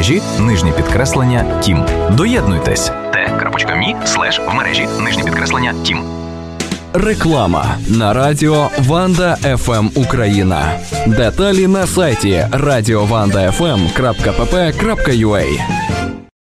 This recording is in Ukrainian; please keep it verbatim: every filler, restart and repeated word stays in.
мережі нижнє підкреслення тім. Доєднуйтесь те.мі слеш в мережі нижнє підкреслення тім. Реклама на радіо Ванда еф ем Україна. Деталі на сайті радіо ванда еф ем крапка пі пі крапка ю а.